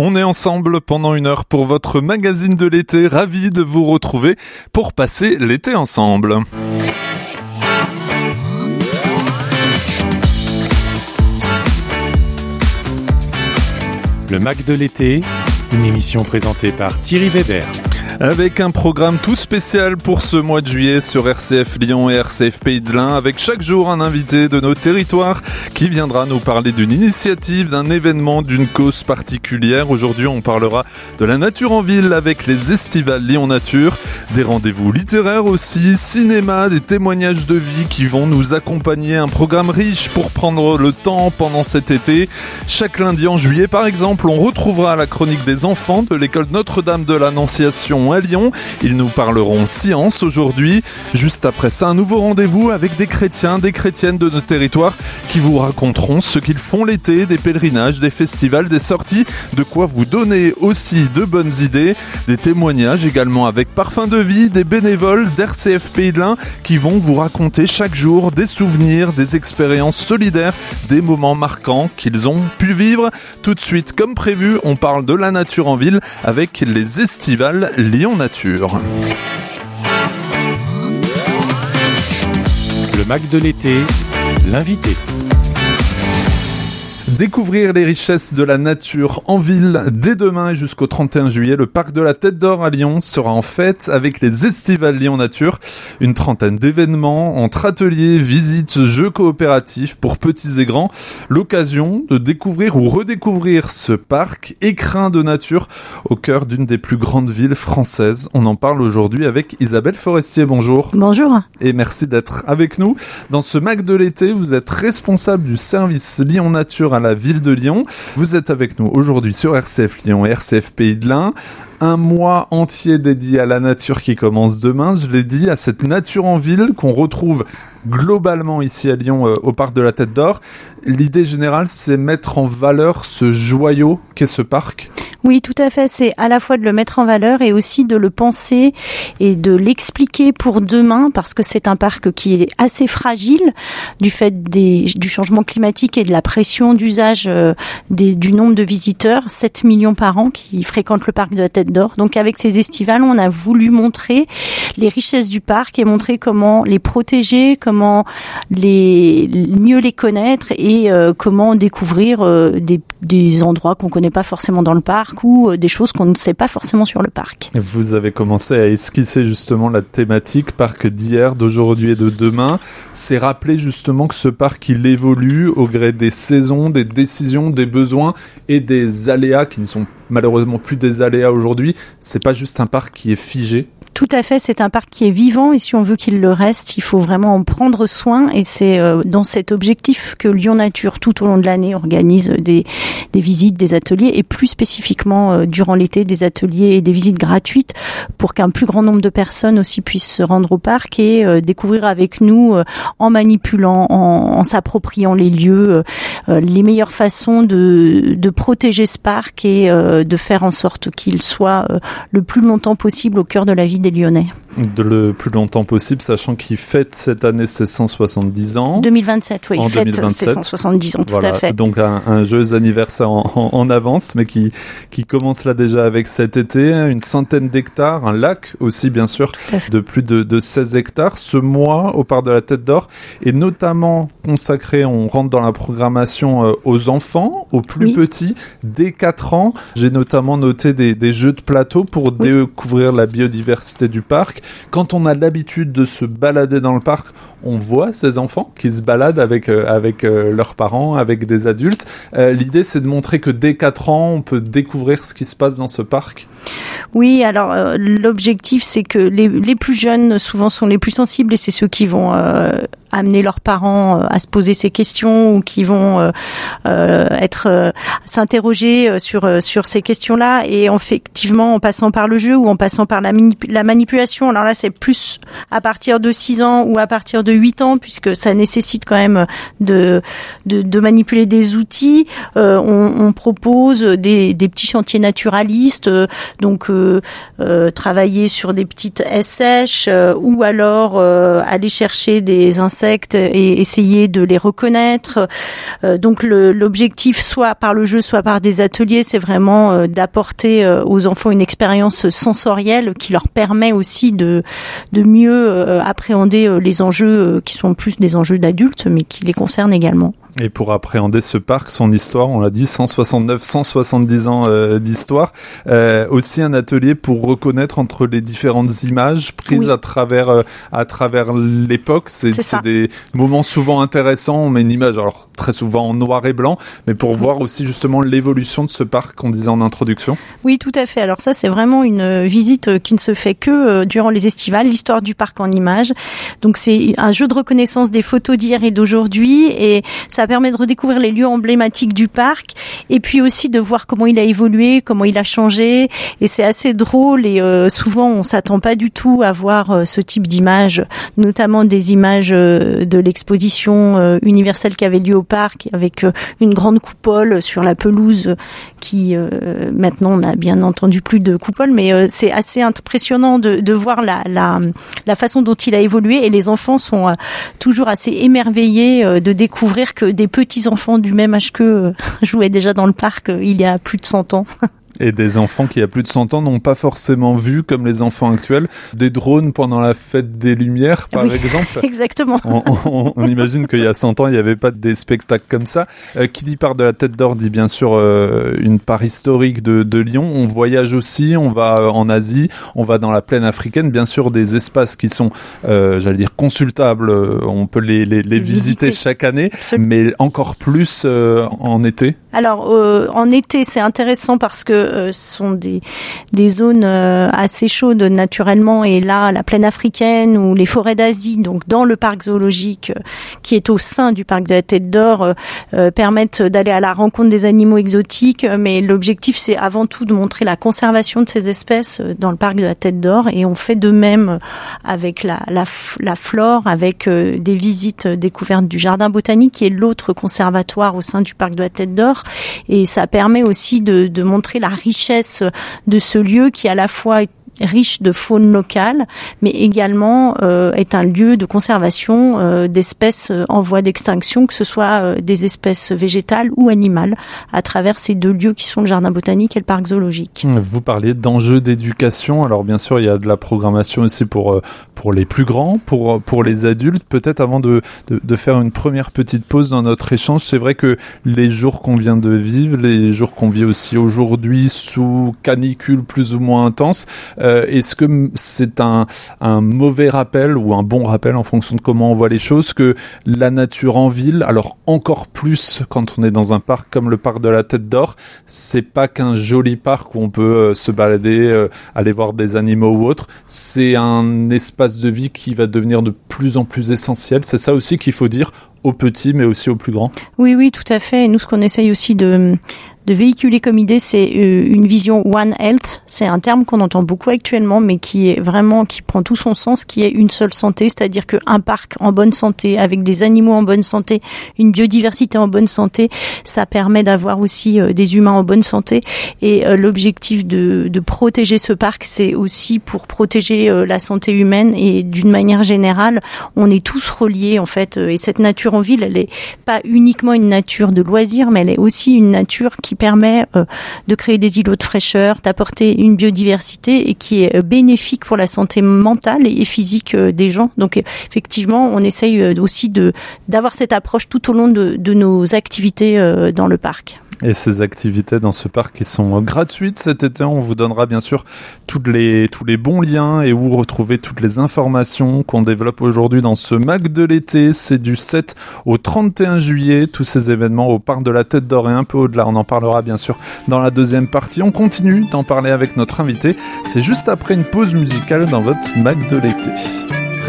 On est ensemble pendant 1 heure pour votre magazine de l'été. Ravi de vous retrouver pour passer l'été ensemble. Le Mac de l'été, une émission présentée par Thierry Weber. Avec un programme tout spécial pour ce mois de juillet sur RCF Lyon et RCF Pays de l'Ain, avec chaque jour un invité de nos territoires qui viendra nous parler d'une initiative, d'un événement, d'une cause particulière. Aujourd'hui, on parlera de la nature en ville avec les estivales Lyon Nature, des rendez-vous littéraires aussi, cinéma, des témoignages de vie qui vont nous accompagner, un programme riche pour prendre le temps pendant cet été. Chaque lundi en juillet, par exemple, on retrouvera la chronique des enfants de l'école Notre-Dame de l'Annonciation à Lyon. Ils nous parleront science aujourd'hui. Juste après ça, un nouveau rendez-vous avec des chrétiens, des chrétiennes de nos territoires qui vous raconteront ce qu'ils font l'été, des pèlerinages, des festivals, des sorties, de quoi vous donner aussi de bonnes idées, des témoignages également avec Parfum de vie, des bénévoles d'RCF Pays de l'Ain qui vont vous raconter chaque jour des souvenirs, des expériences solidaires, des moments marquants qu'ils ont pu vivre. Tout de suite, comme prévu, on parle de la nature en ville avec les estivales Lyon Nature. Le Mac de l'été, l'invité. Découvrir les richesses de la nature en ville. Dès demain et jusqu'au 31 juillet, le parc de la Tête d'Or à Lyon sera en fête avec les estivales Lyon Nature. Une trentaine d'événements entre ateliers, visites, jeux coopératifs pour petits et grands. L'occasion de découvrir ou redécouvrir ce parc écrin de nature au cœur d'une des plus grandes villes françaises. On en parle aujourd'hui avec Isabelle Forestier. Bonjour. Bonjour. Et merci d'être avec nous. Dans ce Mac de l'été, vous êtes responsable du service Lyon Nature à la ville de Lyon. Vous êtes avec nous aujourd'hui sur RCF Lyon et RCF Pays de l'Ain. Un mois entier dédié à la nature qui commence demain, je l'ai dit, à cette nature en ville qu'on retrouve globalement ici à Lyon au parc de la Tête d'Or. L'idée générale, c'est mettre en valeur ce joyau qu'est ce parc. Oui, tout à fait. C'est à la fois de le mettre en valeur et aussi de le penser et de l'expliquer pour demain, parce que c'est un parc qui est assez fragile du fait du changement climatique et de la pression d'usage du nombre de visiteurs, 7 millions par an qui fréquentent le parc de la Tête d'Or. Donc avec ces estivales, on a voulu montrer les richesses du parc et montrer comment les protéger, comment mieux les connaître et comment découvrir des endroits qu'on connaît pas forcément dans le parc ou des choses qu'on ne sait pas forcément sur le parc. Vous avez commencé à esquisser justement la thématique parc d'hier, d'aujourd'hui et de demain. C'est rappeler justement que ce parc, il évolue au gré des saisons, des décisions, des besoins et des aléas qui ne sont malheureusement plus des aléas aujourd'hui. C'est pas juste un parc qui est figé. Tout à fait, c'est un parc qui est vivant et si on veut qu'il le reste, il faut vraiment en prendre soin et c'est dans cet objectif que Lyon Nature, tout au long de l'année, organise des visites, des ateliers et plus spécifiquement durant l'été, des ateliers et des visites gratuites pour qu'un plus grand nombre de personnes aussi puissent se rendre au parc et découvrir avec nous en manipulant, en s'appropriant les lieux, les meilleures façons de protéger ce parc et de faire en sorte qu'il soit le plus longtemps possible au cœur de la vie des Lyonnais. Le plus longtemps possible, sachant qu'il fête cette année ses 170 ans. 2027, oui, il fête 2027. ses 170 ans, Voilà, tout à fait. Donc un joyeux anniversaire en avance, mais qui commence là déjà avec cet été. Une centaine d'hectares, un lac aussi bien sûr, de plus de 16 hectares. Ce mois, au parc de la Tête d'Or, est notamment consacré, on rentre dans la programmation aux enfants, aux plus petits, dès 4 ans. J'ai notamment noté des jeux de plateau pour découvrir la biodiversité du parc. Quand on a l'habitude de se balader dans le parc, on voit ces enfants qui se baladent avec leurs parents, avec des adultes. L'idée, c'est de montrer que dès 4 ans, on peut découvrir ce qui se passe dans ce parc. Oui, alors l'objectif, c'est que les plus jeunes, souvent, sont les plus sensibles et c'est ceux qui vont amener leurs parents à se poser ces questions ou qui vont s'interroger sur ces questions-là. Et effectivement, en passant par le jeu ou en passant par la manipulation, alors là, c'est plus à partir de 6 ans ou à partir de 8 ans, puisque ça nécessite quand même de manipuler des outils. On propose des petits chantiers naturalistes, donc travailler sur des petites sèches ou alors aller chercher des insectes et essayer de les reconnaître. Donc l'objectif, soit par le jeu, soit par des ateliers, c'est vraiment d'apporter aux enfants une expérience sensorielle qui leur permet aussi de mieux appréhender les enjeux qui sont plus des enjeux d'adultes, mais qui les concernent également. Et pour appréhender ce parc, son histoire, on l'a dit, 170 ans d'histoire. Aussi un atelier pour reconnaître entre les différentes images prises à travers l'époque. C'est des moments souvent intéressants. On met une image, alors très souvent en noir et blanc, mais pour voir aussi justement l'évolution de ce parc qu'on disait en introduction. Oui, tout à fait. Alors ça, c'est vraiment une visite qui ne se fait que durant les estivales, l'histoire du parc en images. Donc c'est un jeu de reconnaissance des photos d'hier et d'aujourd'hui, et ça permet de redécouvrir les lieux emblématiques du parc, et puis aussi de voir comment il a évolué, comment il a changé. Et c'est assez drôle, et souvent on s'attend pas du tout à voir ce type d'images, notamment des images de l'exposition universelle qui avait lieu au parc, avec une grande coupole sur la pelouse qui maintenant on n'a bien entendu plus de coupole, mais c'est assez impressionnant de voir la façon dont il a évolué, et les enfants sont toujours assez émerveillés de découvrir que des petits-enfants du même âge qu'eux jouaient déjà dans le parc il y a plus de 100 ans. Et des enfants qui, il y a plus de 100 ans, n'ont pas forcément vu, comme les enfants actuels, des drones pendant la fête des Lumières, par exemple. Exactement. On imagine qu'il y a 100 ans, il n'y avait pas des spectacles comme ça. Qui dit Parc de la Tête d'Or dit bien sûr une part historique de Lyon. On voyage aussi, on va en Asie, on va dans la plaine africaine. Bien sûr, des espaces qui sont, consultables. On peut les visiter chaque année, mais encore plus en été. Alors, en été, c'est intéressant parce que ce sont des zones assez chaudes naturellement, et là, la plaine africaine ou les forêts d'Asie, donc dans le parc zoologique qui est au sein du parc de la Tête d'Or, permettent d'aller à la rencontre des animaux exotiques, mais l'objectif, c'est avant tout de montrer la conservation de ces espèces dans le parc de la Tête d'Or, et on fait de même avec la flore, avec des visites découvertes du jardin botanique, qui est l'autre conservatoire au sein du parc de la Tête d'Or, et ça permet aussi de montrer la richesse de ce lieu qui à la fois est riche de faune locale, mais également est un lieu de conservation d'espèces en voie d'extinction, que ce soit des espèces végétales ou animales, à travers ces deux lieux qui sont le jardin botanique et le parc zoologique. Vous parliez d'enjeux d'éducation. Alors bien sûr, il y a de la programmation aussi pour les plus grands, pour les adultes. Peut-être avant de faire une première petite pause dans notre échange, c'est vrai que les jours qu'on vient de vivre, les jours qu'on vit aussi aujourd'hui sous canicule plus ou moins intense, est-ce que c'est un mauvais rappel ou un bon rappel en fonction de comment on voit les choses, que la nature en ville, alors encore plus quand on est dans un parc comme le parc de la Tête d'Or, c'est pas qu'un joli parc où on peut se balader, aller voir des animaux ou autre, c'est un espace de vie qui va devenir de plus en plus essentiel. C'est ça aussi qu'il faut dire aux petits mais aussi aux plus grands. Oui, tout à fait. Et nous, ce qu'on essaye aussi de véhiculer comme idée, c'est une vision One Health. C'est un terme qu'on entend beaucoup actuellement, mais qui prend tout son sens, qui est une seule santé, c'est-à-dire qu'un parc en bonne santé, avec des animaux en bonne santé, une biodiversité en bonne santé, ça permet d'avoir aussi des humains en bonne santé. Et l'objectif de protéger ce parc, c'est aussi pour protéger la santé humaine, et d'une manière générale, on est tous reliés en fait. Et cette nature en ville, elle est pas uniquement une nature de loisirs, mais elle est aussi une nature qui permet de créer des îlots de fraîcheur, d'apporter une biodiversité, et qui est bénéfique pour la santé mentale et physique des gens. Donc effectivement, on essaye aussi d'avoir cette approche tout au long de nos activités dans le parc. Et ces activités dans ce parc qui sont gratuites cet été, on vous donnera bien sûr tous les bons liens et où retrouver toutes les informations qu'on développe aujourd'hui dans ce MAC de l'été. C'est du 7 au 31 juillet, tous ces événements au parc de la Tête d'Or et un peu au-delà. On en parlera bien sûr dans la deuxième partie. On continue d'en parler avec notre invité. C'est juste après une pause musicale dans votre MAC de l'été.